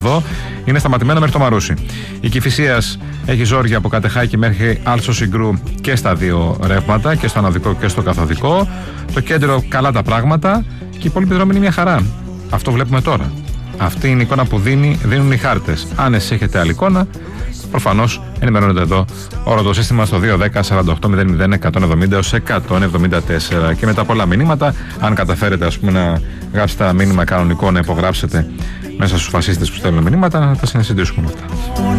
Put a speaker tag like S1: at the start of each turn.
S1: οδό είναι σταματημένο μέχρι το Μαρούσι. Η Κηφισίας έχει ζόρια από Κατεχάκη μέχρι Άλσο Συγκρού και στα δύο ρεύματα, και στο ανωδικό και στο καθοδικό. Το κέντρο καλά τα πράγματα και η υπόλοιπη δρόμη είναι μια χαρά. Αυτό βλέπουμε τώρα. Αυτή είναι η εικόνα που δίνουν οι χάρτες. Αν εσείς έχετε άλλη εικόνα, προφανώς ενημερώνετε εδώ όλο το σύστημα στο 210-48-00-170-174. Και μετά πολλά μηνύματα, αν καταφέρετε να γράψετε ένα μήνυμα κανονικό, να υπογράψετε μέσα στους φασίστες που στέλνουν μηνύματα, να τα συνεσυντήσουμε όλα αυτά.